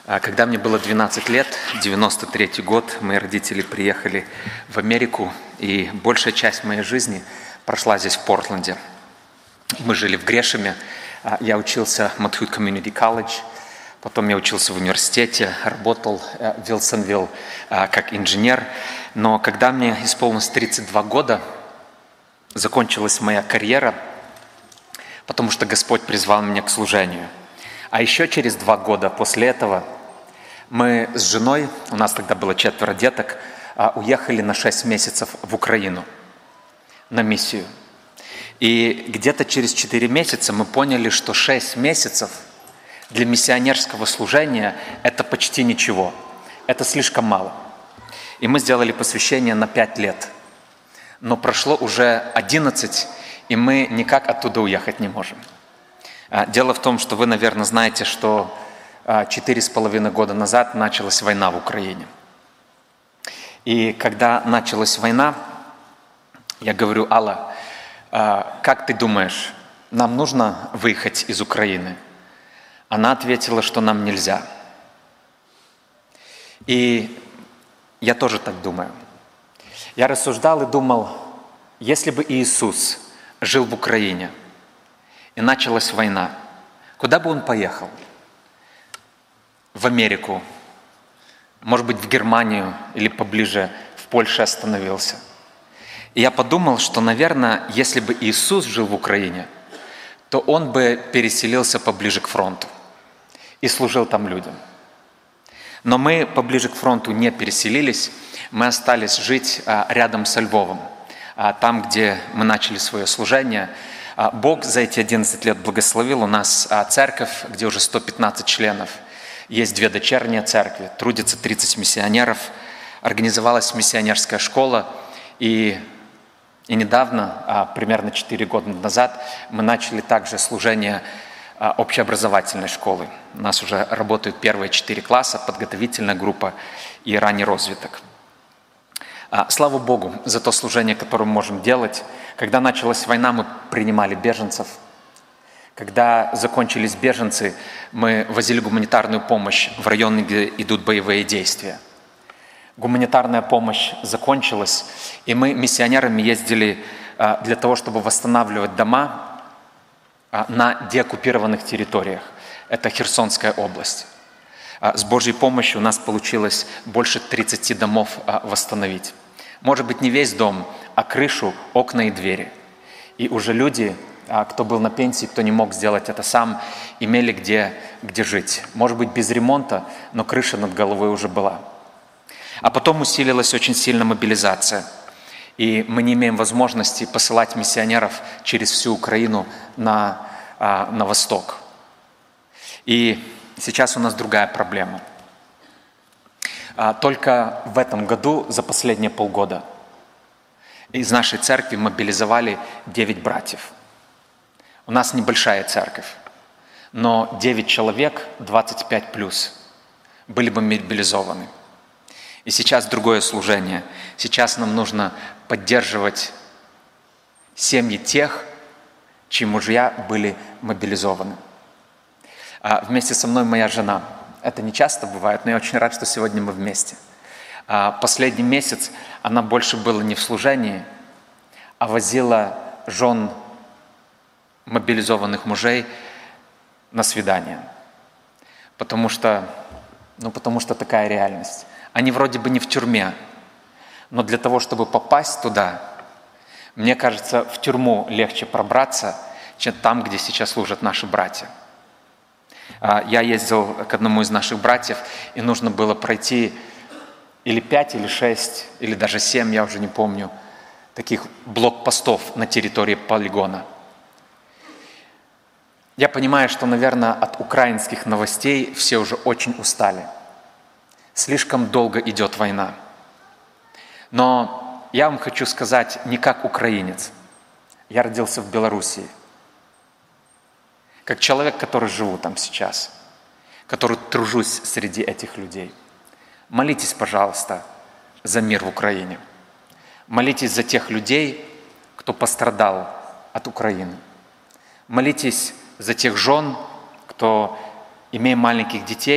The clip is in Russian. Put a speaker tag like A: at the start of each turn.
A: Когда мне было 12 лет, 93 год, мои родители приехали в Америку, и большая часть моей жизни прошла здесь, в Портленде. Мы жили в Грешеме, я учился в Mathout Community College, потом я учился в университете, работал в Вилсонвилл как инженер. Но когда мне исполнилось 32 года, закончилась моя карьера, потому что Господь призвал меня к служению. А еще через 2 года после этого мы с женой, у нас тогда было 4 деток, уехали на 6 месяцев в Украину на миссию. И где-то через 4 месяца мы поняли, что 6 месяцев для миссионерского служения – это почти ничего, это слишком мало. И мы сделали посвящение на 5 лет. Но прошло уже 11, и мы никак оттуда уехать не можем. Дело в том, что вы, наверное, знаете, что 4,5 года назад началась война в Украине. И когда началась война, я говорю: Алла, как ты думаешь, нам нужно выехать из Украины? Она ответила, что нам нельзя. И я тоже так думаю. Я рассуждал и думал, если бы Иисус жил в Украине, и началась война, куда бы он поехал? В Америку, может быть, в Германию или поближе, в Польше остановился. И я подумал, что, наверное, если бы Иисус жил в Украине, то он бы переселился поближе к фронту и служил там людям. Но мы поближе к фронту не переселились, мы остались жить рядом со Львовом, там, где мы начали свое служение. Бог за эти 11 лет благословил. У нас церковь, где уже 115 членов. Есть 2 дочерние церкви, трудится 30 миссионеров. Организовалась миссионерская школа. И недавно, примерно 4 года назад, мы начали также служение общеобразовательной школы. У нас уже работают первые 4 класса, подготовительная группа и ранний розвиток. Слава Богу за то служение, которое мы можем делать. Когда началась война, мы принимали беженцев. Когда закончились беженцы, мы возили гуманитарную помощь в районы, где идут боевые действия. Гуманитарная помощь закончилась, и мы миссионерами ездили для того, чтобы восстанавливать дома на деоккупированных территориях. Это Херсонская область. С Божьей помощью у нас получилось больше 30 домов восстановить. Может быть, не весь дом, а крышу, окна и двери. И уже люди, кто был на пенсии, кто не мог сделать это сам, имели где жить. Может быть, без ремонта, но крыша над головой уже была. А потом усилилась очень сильно мобилизация. И мы не имеем возможности посылать миссионеров через всю Украину на восток. И сейчас у нас другая проблема. Только в этом году, за последние полгода, из нашей церкви мобилизовали 9 братьев. У нас небольшая церковь, но 9 человек, 25+, были бы мобилизованы. И сейчас другое служение. Сейчас нам нужно поддерживать семьи тех, чьи мужья были мобилизованы. Вместе со мной моя жена. Это не часто бывает, но я очень рад, что сегодня мы вместе. Последний месяц она больше была не в служении, а возила жен мобилизованных мужей на свидание. Потому что такая реальность. Они вроде бы не в тюрьме, но для того, чтобы попасть туда, мне кажется, в тюрьму легче пробраться, чем там, где сейчас служат наши братья. Я ездил к одному из наших братьев, и нужно было пройти или 5, или 6, или даже 7, я уже не помню, таких блокпостов на территории полигона. Я понимаю, что, наверное, от украинских новостей все уже очень устали. Слишком долго идет война. Но я вам хочу сказать не как украинец. Я родился в Белоруссии. Как человек, который живу там сейчас, который тружусь среди этих людей. Молитесь, пожалуйста, за мир в Украине. Молитесь за тех людей, кто пострадал от Украины. Молитесь за тех жен, кто, имея маленьких детей,